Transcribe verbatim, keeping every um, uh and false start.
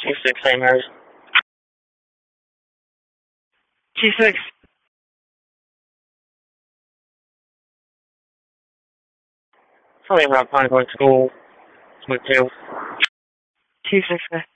Two six Saint Mary's. Two six. Something about finding going to school. With two. Two six.